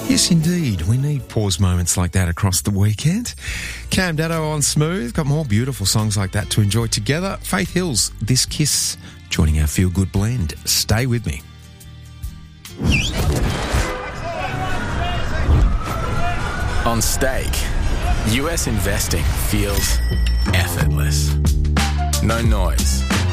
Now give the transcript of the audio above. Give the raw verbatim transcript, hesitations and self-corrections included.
Yes, indeed. We need pause moments like that across the weekend. Cam Daddo on Smooth. Got more beautiful songs like that to enjoy together. Faith Hill's This Kiss joining our Feel Good blend. Stay with me. On Stake, U S investing feels effortless. No noise,